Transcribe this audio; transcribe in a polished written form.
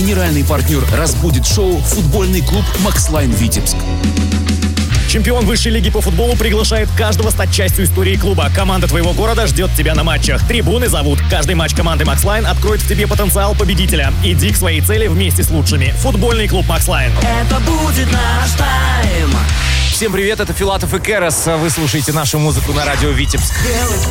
Генеральный партнер разбудит шоу футбольный клуб «Макслайн» Витебск. Чемпион высшей лиги по футболу приглашает каждого стать частью истории клуба. Команда твоего города ждет тебя на матчах. Трибуны зовут. Каждый матч команды «Макслайн» откроет в тебе потенциал победителя. Иди к своей цели вместе с лучшими. Футбольный клуб «Макслайн». Это будет наш тайм. Всем привет, это Филатов и Керос. Вы слушаете нашу музыку на радио Витебск.